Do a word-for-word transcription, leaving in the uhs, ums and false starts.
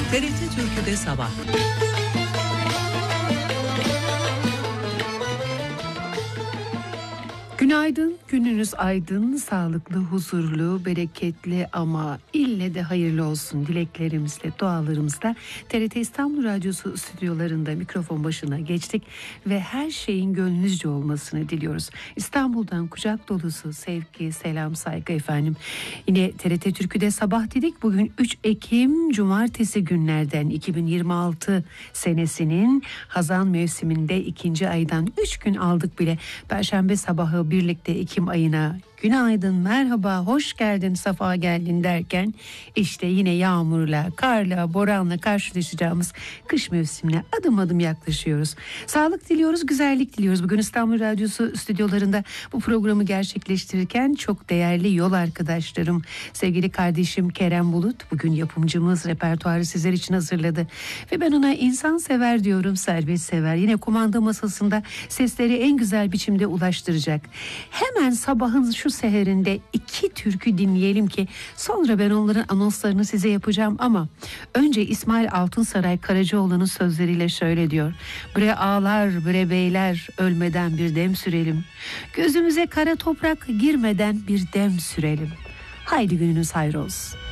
T R T Türkü'de sabah. Günaydın, gününüz aydın, sağlıklı, huzurlu, bereketli ama ille de hayırlı olsun dileklerimizle, dualarımızla T R T İstanbul Radyosu stüdyolarında mikrofon başına geçtik ve her şeyin gönlünüzce olmasını diliyoruz. İstanbul'dan kucak dolusu sevgi, selam, saygı efendim. Yine T R T Türkü'de sabah dedik. Bugün üç Ekim Cumartesi günlerden iki bin yirmi altı senesinin Hazan mevsiminde ikinci aydan üç gün aldık bile. Perşembe sabahı birlikte Ekim ayına günaydın, merhaba, hoş geldin, safa geldin derken işte yine yağmurla, karla, boranla karşılaşacağımız kış mevsimine adım adım yaklaşıyoruz. Sağlık diliyoruz, güzellik diliyoruz. Bugün İstanbul Radyosu stüdyolarında bu programı gerçekleştirirken çok değerli yol arkadaşlarım, sevgili kardeşim Kerem Bulut, bugün yapımcımız, repertuarı sizler için hazırladı. Ve ben ona insansever diyorum, serbest sever. Yine kumanda masasında sesleri en güzel biçimde ulaştıracak. Hemen sabahın şu seherinde iki türkü dinleyelim ki sonra ben onların anonslarını size yapacağım ama önce İsmail Altınsaray Karacaoğlan'ın sözleriyle şöyle diyor: bre ağlar bre beyler ölmeden bir dem sürelim, gözümüze kara toprak girmeden bir dem sürelim. Haydi gününüz hayır olsun.